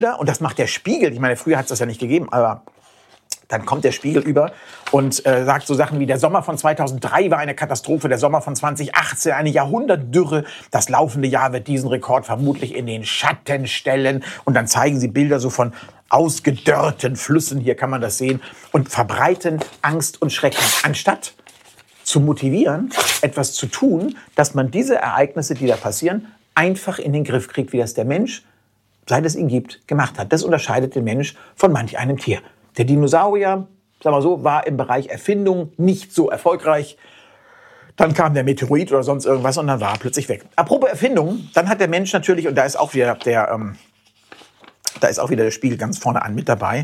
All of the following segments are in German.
Und das macht der Spiegel. Ich meine, früher hat es das ja nicht gegeben, aber dann kommt der Spiegel über und sagt so Sachen wie, der Sommer von 2003 war eine Katastrophe, der Sommer von 2018 eine Jahrhundertdürre. Das laufende Jahr wird diesen Rekord vermutlich in den Schatten stellen. Und dann zeigen sie Bilder so von ausgedörrten Flüssen, hier kann man das sehen, und verbreiten Angst und Schrecken. Anstatt zu motivieren, etwas zu tun, dass man diese Ereignisse, die da passieren, einfach in den Griff kriegt, wie das der Mensch, seit es ihn gibt, gemacht hat. Das unterscheidet den Mensch von manch einem Tier. Der Dinosaurier, sagen wir so, war im Bereich Erfindung nicht so erfolgreich. Dann kam der Meteorit oder sonst irgendwas und dann war er plötzlich weg. Apropos Erfindung, dann hat der Mensch natürlich, und da ist auch wieder der Spiegel ganz vorne an mit dabei,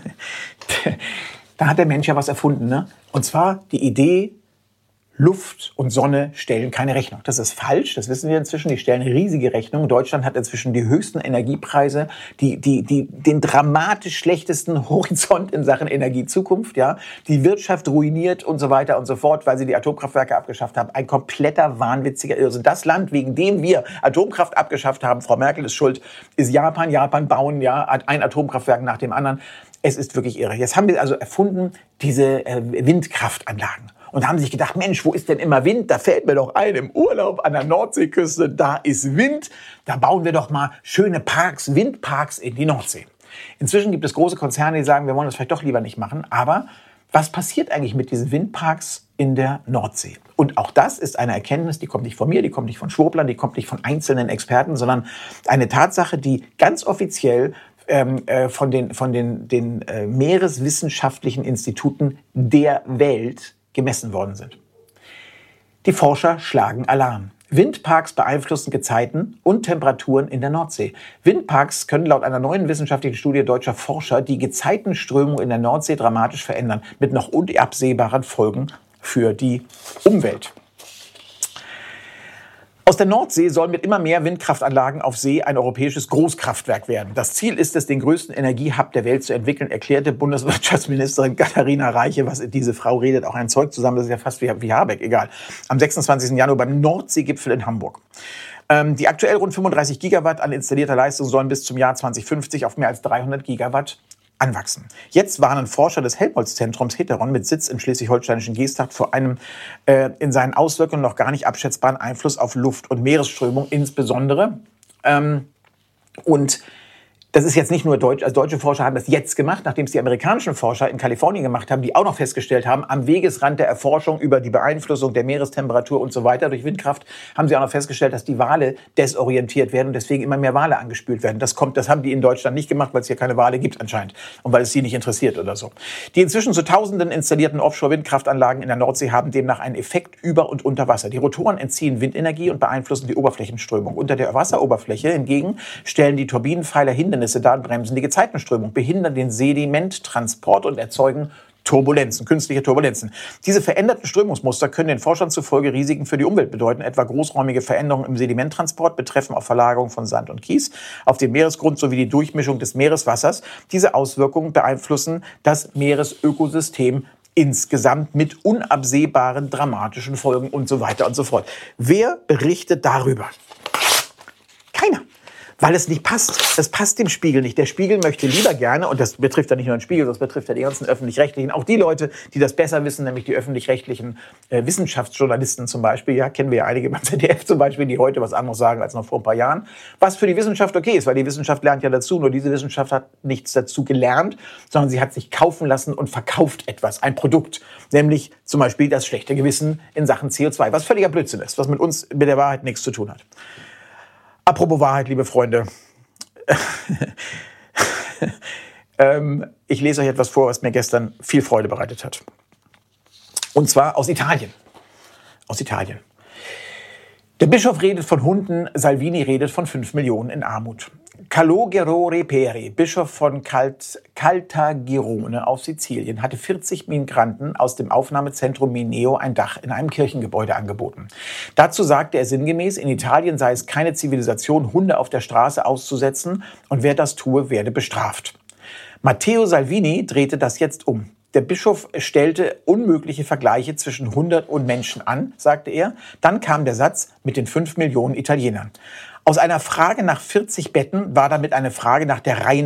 da hat der Mensch ja was erfunden, ne? Und zwar die Idee, Luft und Sonne stellen keine Rechnung. Das ist falsch, das wissen wir inzwischen. Die stellen eine riesige Rechnung. Deutschland hat inzwischen die höchsten Energiepreise, den dramatisch schlechtesten Horizont in Sachen Energiezukunft. Ja, die Wirtschaft ruiniert und so weiter und so fort, weil sie die Atomkraftwerke abgeschafft haben. Ein kompletter wahnwitziger Irrsinn. Das Land, wegen dem wir Atomkraft abgeschafft haben, Frau Merkel ist schuld, ist Japan. Japan bauen ja ein Atomkraftwerk nach dem anderen. Es ist wirklich irre. Jetzt haben wir also erfunden diese Windkraftanlagen. Und haben sich gedacht, Mensch, wo ist denn immer Wind? Da fällt mir doch ein, im Urlaub an der Nordseeküste, da ist Wind. Da bauen wir doch mal schöne Parks, Windparks in die Nordsee. Inzwischen gibt es große Konzerne, die sagen, wir wollen das vielleicht doch lieber nicht machen. Aber was passiert eigentlich mit diesen Windparks in der Nordsee? Und auch das ist eine Erkenntnis, die kommt nicht von mir, die kommt nicht von Schwoblern, die kommt nicht von einzelnen Experten, sondern eine Tatsache, die ganz offiziell von den meereswissenschaftlichen Instituten der Welt gemessen worden sind. Die Forscher schlagen Alarm. Windparks beeinflussen Gezeiten und Temperaturen in der Nordsee. Windparks können laut einer neuen wissenschaftlichen Studie deutscher Forscher die Gezeitenströmung in der Nordsee dramatisch verändern, mit noch unabsehbaren Folgen für die Umwelt. Aus der Nordsee soll mit immer mehr Windkraftanlagen auf See ein europäisches Großkraftwerk werden. Das Ziel ist es, den größten Energiehub der Welt zu entwickeln, erklärte Bundeswirtschaftsministerin Katharina Reiche. Was diese Frau redet, auch ein Zeug zusammen, das ist ja fast wie Habeck, egal. Am 26. Januar beim Nordseegipfel in Hamburg. Die aktuell rund 35 Gigawatt an installierter Leistung sollen bis zum Jahr 2050 auf mehr als 300 Gigawatt anwachsen. Jetzt warnen Forscher des Helmholtz-Zentrums Heteron mit Sitz im schleswig-holsteinischen Geesthacht vor einem in seinen Auswirkungen noch gar nicht abschätzbaren Einfluss auf Luft- und Meeresströmung insbesondere. Und das ist jetzt nicht nur deutsch, also deutsche Forscher haben das jetzt gemacht, nachdem es die amerikanischen Forscher in Kalifornien gemacht haben, die auch noch festgestellt haben, am Wegesrand der Erforschung über die Beeinflussung der Meerestemperatur und so weiter durch Windkraft, haben sie auch noch festgestellt, dass die Wale desorientiert werden und deswegen immer mehr Wale angespült werden. Das haben die in Deutschland nicht gemacht, weil es hier keine Wale gibt anscheinend und weil es sie nicht interessiert oder so. Die inzwischen zu Tausenden installierten Offshore-Windkraftanlagen in der Nordsee haben demnach einen Effekt über und unter Wasser. Die Rotoren entziehen Windenergie und beeinflussen die Oberflächenströmung. Unter der Wasseroberfläche hingegen stellen die Turbinenpfeiler Hindernisse dar und bremsen die Gezeitenströmung, behindern den Sedimenttransport und erzeugen Turbulenzen, künstliche Turbulenzen. Diese veränderten Strömungsmuster können den Forschern zufolge Risiken für die Umwelt bedeuten, etwa großräumige Veränderungen im Sedimenttransport betreffen auf Verlagerung von Sand und Kies auf dem Meeresgrund sowie die Durchmischung des Meereswassers. Diese Auswirkungen beeinflussen das Meeresökosystem insgesamt mit unabsehbaren dramatischen Folgen und so weiter und so fort. Wer berichtet darüber? Keiner. Weil es nicht passt. Es passt dem Spiegel nicht. Der Spiegel möchte lieber gerne, und das betrifft ja nicht nur den Spiegel, das betrifft ja die ganzen Öffentlich-Rechtlichen, auch die Leute, die das besser wissen, nämlich die öffentlich-rechtlichen Wissenschaftsjournalisten zum Beispiel. Ja, kennen wir ja einige beim ZDF zum Beispiel, die heute was anderes sagen als noch vor ein paar Jahren. Was für die Wissenschaft okay ist, weil die Wissenschaft lernt ja dazu. Nur diese Wissenschaft hat nichts dazu gelernt, sondern sie hat sich kaufen lassen und verkauft etwas, ein Produkt. Nämlich zum Beispiel das schlechte Gewissen in Sachen CO2, was völliger Blödsinn ist, was mit uns, mit der Wahrheit nichts zu tun hat. Apropos Wahrheit, liebe Freunde. Ich lese euch etwas vor, was mir gestern viel Freude bereitet hat. Und zwar aus Italien. Aus Italien. Der Bischof redet von Hunden, Salvini redet von 5 Millionen in Armut. Calogero Peri, Bischof von Caltagirone auf Sizilien, hatte 40 Migranten aus dem Aufnahmezentrum Mineo ein Dach in einem Kirchengebäude angeboten. Dazu sagte er sinngemäß, in Italien sei es keine Zivilisation, Hunde auf der Straße auszusetzen und wer das tue, werde bestraft. Matteo Salvini drehte das jetzt um. Der Bischof stellte unmögliche Vergleiche zwischen 100 und Menschen an, sagte er. Dann kam der Satz mit den 5 Millionen Italienern. Aus einer Frage nach 40 Betten war damit eine Frage nach der Reihenfolge